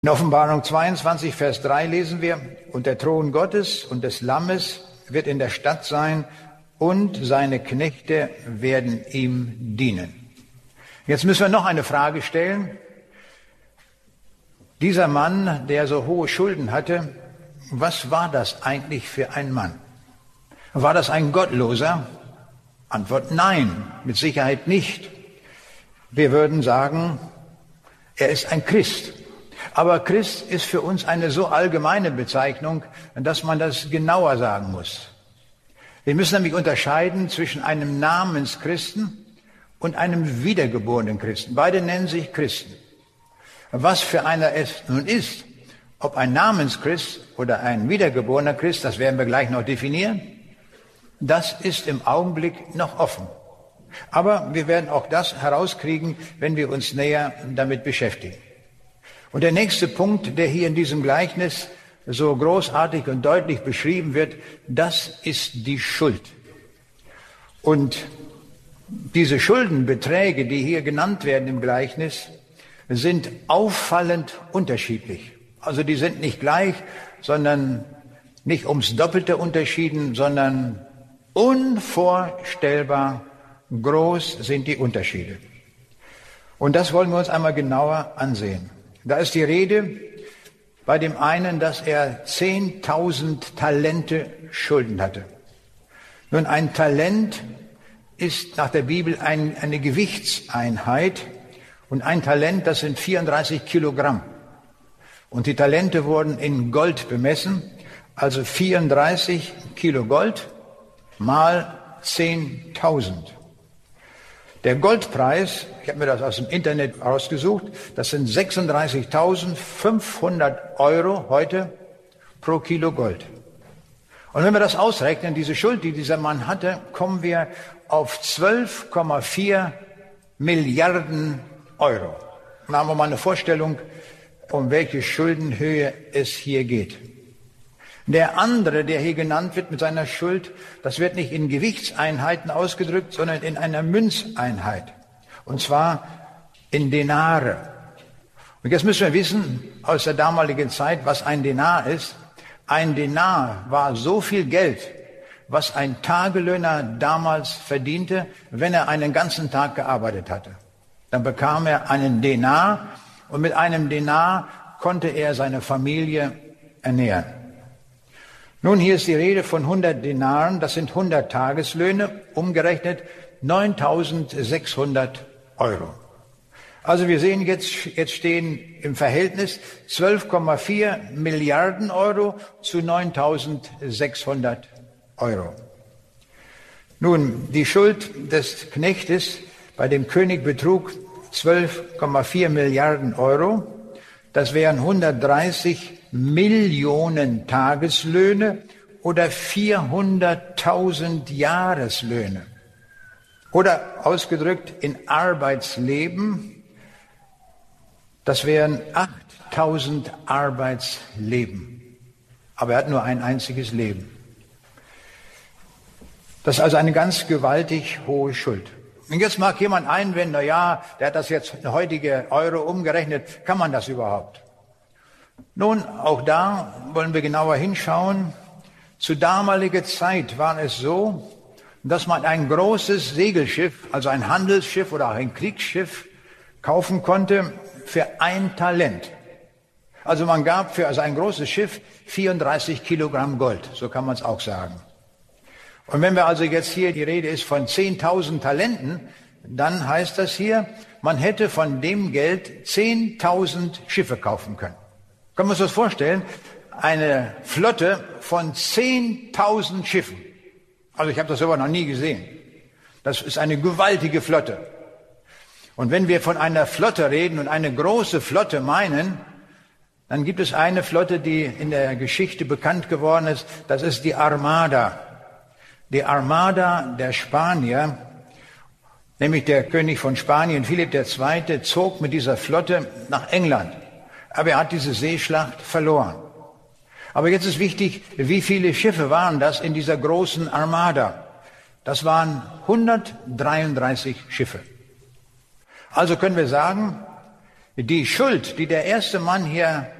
In Offenbarung 22, Vers 3 lesen wir, und der Thron Gottes und des Lammes wird in der Stadt sein, und seine Knechte werden ihm dienen. Jetzt müssen wir noch eine Frage stellen. Dieser Mann, der so hohe Schulden hatte, was war das eigentlich für ein Mann? War das ein Gottloser? Antwort nein, mit Sicherheit nicht. Wir würden sagen, er ist ein Christ. Aber Christ ist für uns eine so allgemeine Bezeichnung, dass man das genauer sagen muss. Wir müssen nämlich unterscheiden zwischen einem Namenschristen und einem wiedergeborenen Christen. Beide nennen sich Christen. Was für einer es nun ist, ob ein Namenschrist oder ein wiedergeborener Christ, das werden wir gleich noch definieren, das ist im Augenblick noch offen. Aber wir werden auch das herauskriegen, wenn wir uns näher damit beschäftigen. Und der nächste Punkt, der hier in diesem Gleichnis so großartig und deutlich beschrieben wird, das ist die Schuld. Und diese Schuldenbeträge, die hier genannt werden im Gleichnis, sind auffallend unterschiedlich. Also die sind nicht gleich, sondern nicht ums Doppelte unterschieden, sondern unvorstellbar groß sind die Unterschiede. Und das wollen wir uns einmal genauer ansehen. Da ist die Rede bei dem einen, dass er 10.000 Talente Schulden hatte. Nun, ein Talent ist nach der Bibel eine Gewichtseinheit. Und ein Talent, das sind 34 Kilogramm. Und die Talente wurden in Gold bemessen, also 34 Kilo Gold mal 10.000. Der Goldpreis, ich habe mir das aus dem Internet rausgesucht, das sind 36.500 € heute pro Kilo Gold. Und wenn wir das ausrechnen, diese Schuld, die dieser Mann hatte, kommen wir auf 12,4 Milliarden Euro. Dann haben wir mal eine Vorstellung, um welche Schuldenhöhe es hier geht. Der andere, der hier genannt wird mit seiner Schuld, das wird nicht in Gewichtseinheiten ausgedrückt, sondern in einer Münzeinheit. Und zwar in Denare. Und jetzt müssen wir wissen, aus der damaligen Zeit, was ein Denar ist. Ein Denar war so viel Geld, was ein Tagelöhner damals verdiente, wenn er einen ganzen Tag gearbeitet hatte. Dann bekam er einen Denar und mit einem Denar konnte er seine Familie ernähren. Nun, hier ist die Rede von 100 Denaren, das sind 100 Tageslöhne, umgerechnet 9.600 €. Also wir sehen jetzt stehen im Verhältnis 12,4 Milliarden Euro zu 9.600 €. Nun, die Schuld des Knechtes bei dem König betrug 12,4 Milliarden Euro. Das wären 130 Millionen Tageslöhne oder 400.000 Jahreslöhne. Oder ausgedrückt in Arbeitsleben, das wären 8.000 Arbeitsleben. Aber er hat nur ein einziges Leben. Das ist also eine ganz gewaltig hohe Schuld. Und jetzt mag jemand einwenden, na ja, der hat das jetzt in heutige Euro umgerechnet. Kann man das überhaupt? Nun, auch da wollen wir genauer hinschauen. Zu damaliger Zeit war es so, dass man ein großes Segelschiff, also ein Handelsschiff oder auch ein Kriegsschiff, kaufen konnte für 1 Talent. Also man gab für ein großes Schiff 34 Kilogramm Gold, so kann man es auch sagen. Und wenn wir also jetzt hier, die Rede ist von 10.000 Talenten, dann heißt das hier, man hätte von dem Geld 10.000 Schiffe kaufen können. Können wir uns das vorstellen? Eine Flotte von 10.000 Schiffen. Also ich habe das aber noch nie gesehen. Das ist eine gewaltige Flotte. Und wenn wir von einer Flotte reden und eine große Flotte meinen, dann gibt es eine Flotte, die in der Geschichte bekannt geworden ist. Das ist die Armada. Die Armada der Spanier, nämlich der König von Spanien, Philipp II., zog mit dieser Flotte nach England. Aber er hat diese Seeschlacht verloren. Aber jetzt ist wichtig, wie viele Schiffe waren das in dieser großen Armada? Das waren 133 Schiffe. Also können wir sagen, Die Schuld, die der erste Mann hier